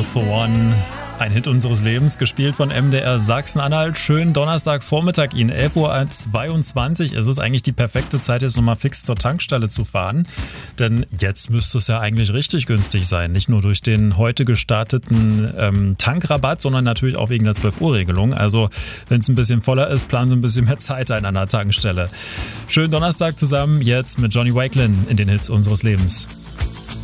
All for One. Ein Hit unseres Lebens, gespielt von MDR Sachsen-Anhalt. Schönen Donnerstagvormittag Ihnen. 11:22 Uhr. Es ist eigentlich die perfekte Zeit, jetzt nochmal fix zur Tankstelle zu fahren. Denn jetzt müsste es ja eigentlich richtig günstig sein. Nicht nur durch den heute gestarteten Tankrabatt, sondern natürlich auch wegen der 12-Uhr-Regelung. Also wenn es ein bisschen voller ist, planen Sie ein bisschen mehr Zeit ein an der Tankstelle. Schönen Donnerstag zusammen, jetzt mit Johnny Wakelin in den Hits unseres Lebens.